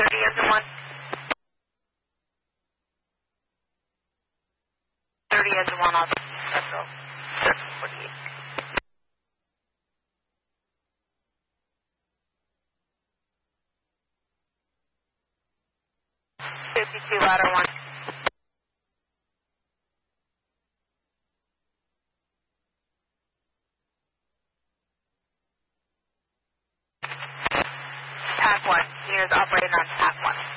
30 as in 1. 30 as in 1 also. That's all. 48. 52 ladder 1. Pack 1. Units operating on Pack 1.